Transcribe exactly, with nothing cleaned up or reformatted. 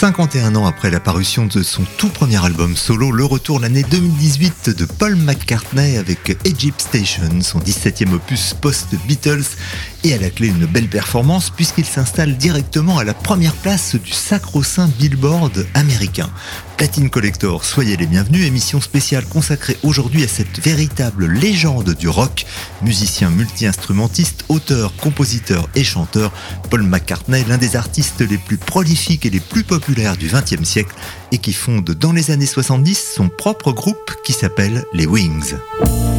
cinquante et un ans après la parution de son tout premier album solo, le retour l'année deux mille dix-huit de Paul McCartney avec Egypt Station, son dix-septième opus post-Beatles, et à la clé une belle performance puisqu'il s'installe directement à la première place du sacro-saint Billboard américain. Platine Collector, soyez les bienvenus, émission spéciale consacrée aujourd'hui à cette véritable légende du rock, musicien multi-instrumentiste, auteur, compositeur et chanteur. Paul McCartney, l'un des artistes les plus prolifiques et les plus populaires du vingtième siècle et qui fonde dans les années soixante-dix son propre groupe qui s'appelle les Wings.